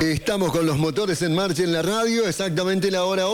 Estamos con los motores en marcha en la radio, exactamente la hora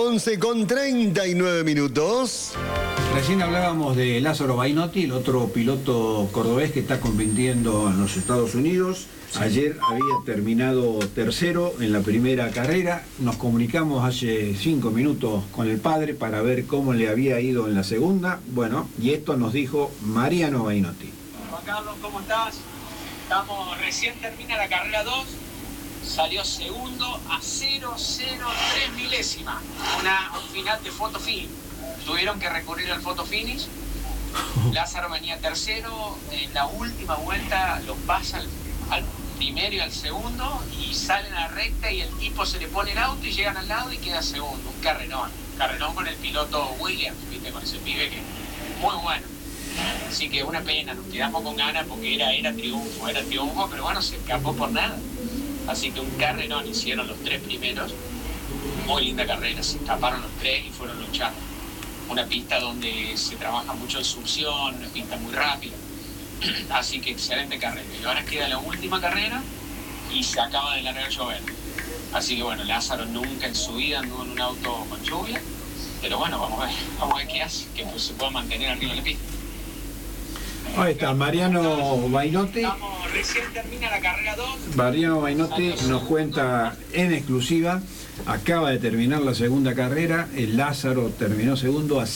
11:39. Recién hablábamos de Lázaro Bainotti, el otro piloto cordobés que está compitiendo en los Estados Unidos. Sí. Ayer había terminado tercero en la primera carrera. Nos comunicamos hace 5 minutos con el padre para ver cómo le había ido en la segunda. Bueno, y esto nos dijo Mariano Bainotti. Juan Carlos, ¿cómo estás? Recién termina la carrera 2. Salió segundo a 0.03 milésimas. Un final de photo finish. Tuvieron que recurrir al photo finish. Lázaro venía tercero. En la última vuelta los pasa al primero y al segundo y salen a la recta y el tipo se le pone el auto y llegan al lado y queda segundo. Un carrerón. Carrerón con el piloto Williams, ¿viste? Con ese pibe que muy bueno. Así que una pena, nos quedamos con ganas porque era triunfo, pero bueno, se escapó por nada. Así que un carrerón hicieron los 3 primeros. Muy linda carrera, se escaparon los 3 y fueron luchando. Una pista donde se trabaja mucho en succión, una pista muy rápida. Así que excelente carrera. Y ahora queda la última carrera y se acaba de largar llover. Así que bueno, Lázaro nunca en su vida anduvo en un auto con lluvia. Pero bueno, vamos a ver qué hace, que pues se pueda mantener arriba de la pista. Ahí está, Mariano Bainotti. Recién termina la carrera 2. Mariano Bainotti nos cuenta en exclusiva, acaba de terminar la segunda carrera, el Lázaro terminó segundo a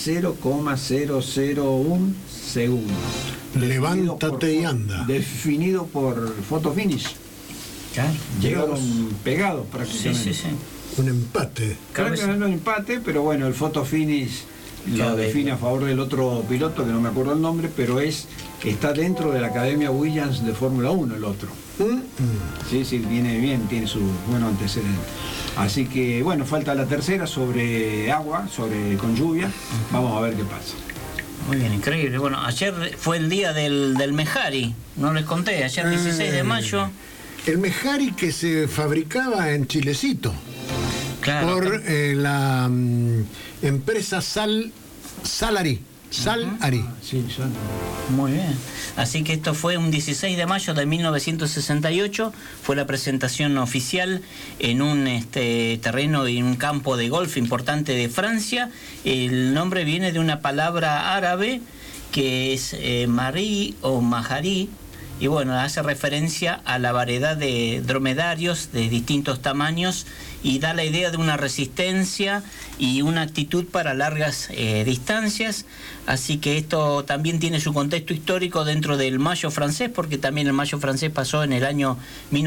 0,001 segundos. Levántate y anda. Definido por photo finish. Claro. Llegaron pegados prácticamente. Sí. Un empate. Creo que no es un empate, pero bueno, el photo finish lo define a favor del otro piloto, que no me acuerdo el nombre, pero está dentro de la Academia Williams de Fórmula 1 el otro. Sí, viene bien, tiene su buenos antecedentes. Así que bueno, falta la tercera sobre agua, con lluvia. Vamos a ver qué pasa. Muy bien, increíble. Bueno, ayer fue el día del Mejari, no les conté, ayer 16 de mayo. El Mejari que se fabricaba en Chilecito. Claro, por la empresa Salari. Sí, muy bien. Así que esto fue un 16 de mayo de 1968, fue la presentación oficial en un terreno y un campo de golf importante de Francia. El nombre viene de una palabra árabe que es marí o maharí. Y bueno, hace referencia a la variedad de dromedarios de distintos tamaños y da la idea de una resistencia y una actitud para largas distancias. Así que esto también tiene su contexto histórico dentro del Mayo francés, porque también el Mayo francés pasó en el año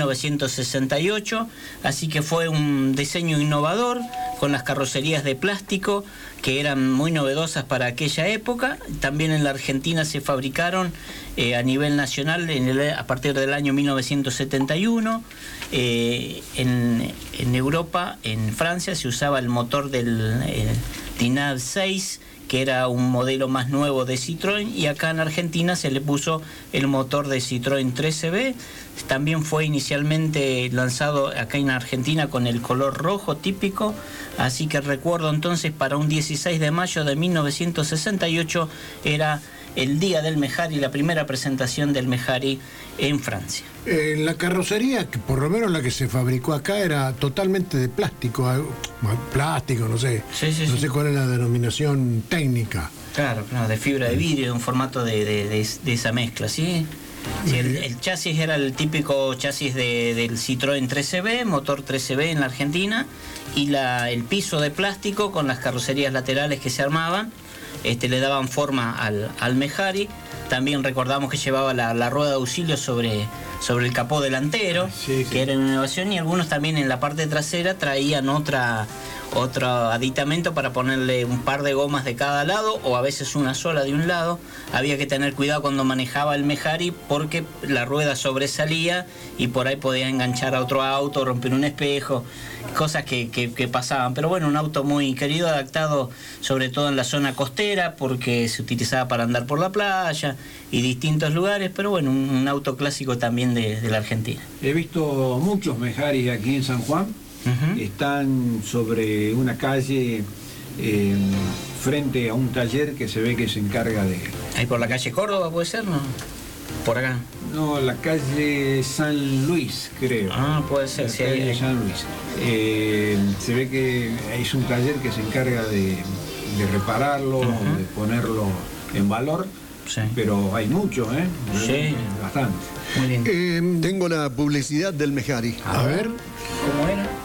1968. Así que fue un diseño innovador con las carrocerías de plástico que eran muy novedosas para aquella época. También en la Argentina se fabricaron a nivel nacional a partir del año 1971. En Europa, en Francia, se usaba el motor del Dinab 6, que era un modelo más nuevo de Citroën, y acá en Argentina se le puso el motor de Citroën 13B. También fue inicialmente lanzado acá en Argentina con el color rojo típico, así que recuerdo entonces para un 16 de mayo de 1968 era el día del Mejari, la primera presentación del Mejari en Francia. La carrocería, que por lo menos la que se fabricó acá, era totalmente de plástico, no sé, no sé cuál es la denominación técnica. Claro, de fibra de vidrio, un formato de esa mezcla, ¿sí? Sí, el chasis era el típico chasis del Citroën 13B, motor 13B en la Argentina, y el piso de plástico con las carrocerías laterales que se armaban, le daban forma al Mejari. También recordamos que llevaba la rueda de auxilio sobre el capó delantero, que era una innovación, y algunos también en la parte trasera traían otro aditamento para ponerle un par de gomas de cada lado, o a veces una sola de un lado. Había que tener cuidado cuando manejaba el Mejari porque la rueda sobresalía y por ahí podía enganchar a otro auto, romper un espejo, cosas que pasaban. Pero bueno, un auto muy querido, adaptado sobre todo en la zona costera porque se utilizaba para andar por la playa y distintos lugares, pero bueno, un auto clásico también de la Argentina. He visto muchos Mejaris aquí en San Juan. Están sobre una calle frente a un taller que se ve que se encarga de... Ahí por la calle Córdoba, ¿puede ser, no? por acá. No, la calle San Luis, creo. Ah, puede ser, sí. Calle San Luis. Se ve que es un taller que se encarga de repararlo, de ponerlo en valor. Sí. Pero hay mucho, ¿eh? Sí. Bastante. Muy bien. Tengo la publicidad del Mejari. A ver. ¿Cómo era?